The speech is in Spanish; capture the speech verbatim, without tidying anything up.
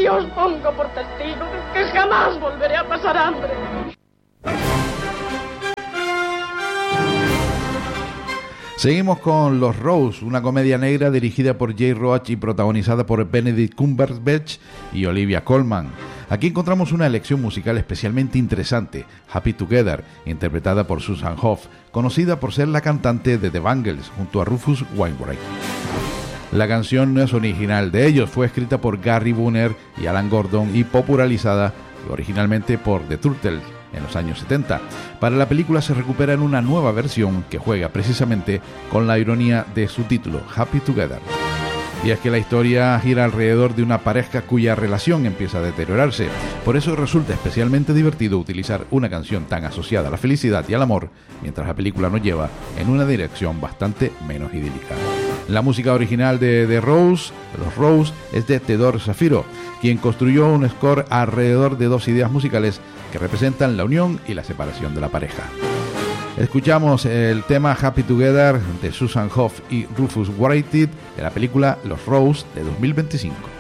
yo os pongo por testigo de que jamás volveré a pasar hambre. Seguimos con Los Rose, una comedia negra dirigida por Jay Roach y protagonizada por Benedict Cumberbatch y Olivia Colman. Aquí encontramos una elección musical especialmente interesante, Happy Together, interpretada por Susan Hoff, conocida por ser la cantante de The Bangles junto a Rufus Wainwright. La canción no es original de ellos, fue escrita por Gary Booner y Alan Gordon y popularizada originalmente por The Turtles en los años setenta. Para la película se recupera en una nueva versión que juega precisamente con la ironía de su título, Happy Together. Y es que la historia gira alrededor de una pareja cuya relación empieza a deteriorarse. Por eso resulta especialmente divertido utilizar una canción tan asociada a la felicidad y al amor, mientras la película nos lleva en una dirección bastante menos idílica. La música original de The Rose, de los Rose, es de Theodore Shapiro, quien construyó un score alrededor de dos ideas musicales que representan la unión y la separación de la pareja. Escuchamos el tema Happy Together de Susan Hoff y Rufus Wainwright de la película Los Rose de dos mil veinticinco.